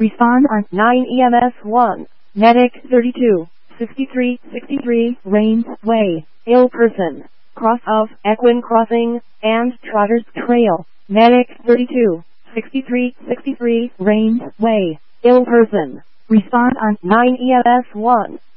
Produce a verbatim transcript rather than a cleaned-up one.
Respond on nine E M S one. Medic thirty-two sixty-three sixty-three Rains Way, ill person, cross of Equine Crossing and Trotters Trail. Medic thirty-two sixty-three sixty-three Rains Way, ill person. Respond on nine E M S one.